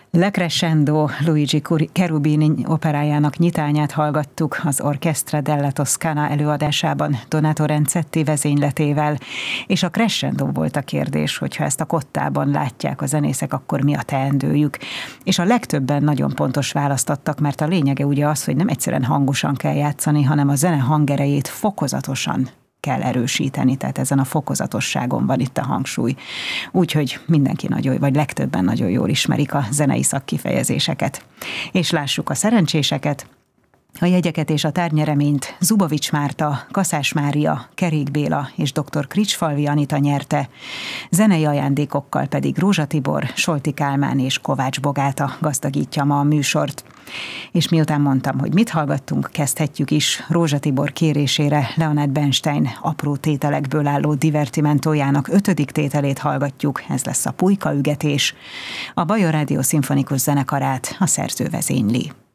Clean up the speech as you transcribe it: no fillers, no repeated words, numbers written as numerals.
Le Crescendo Luigi Cherubini operájának nyitányát hallgattuk az Orchestra della Toscana előadásában Donato Renzetti vezényletével, és a crescendo volt a kérdés, hogyha ezt a kottában látják a zenészek, akkor mi a teendőjük. És a legtöbben nagyon pontos választ adtak, mert a lényege ugye az, hogy nem egyszerűen hangosan kell játszani, hanem a zene hangerejét fokozatosan kell erősíteni, tehát ezen a fokozatosságon van itt a hangsúly. Úgyhogy mindenki nagyon, vagy legtöbben nagyon jól ismerik a zenei szakkifejezéseket. És lássuk a szerencséseket. A jegyeket és a tárgynyereményt Zubovics Márta, Kaszás Mária, Kerék Béla és dr. Kricsfalvi Anita nyerte, zenei ajándékokkal pedig Rózsa Tibor, Solti Kálmán és Kovács Bogáta gazdagítja ma a műsort. És miután mondtam, hogy mit hallgattunk, kezdhetjük is. Rózsa Tibor kérésére Leonard Bernstein apró tételekből álló divertimentójának 5. tételét hallgatjuk, ez lesz a Pulyka ügetés. A Bajor Rádió szimfonikus zenekarát a szerző vezényli.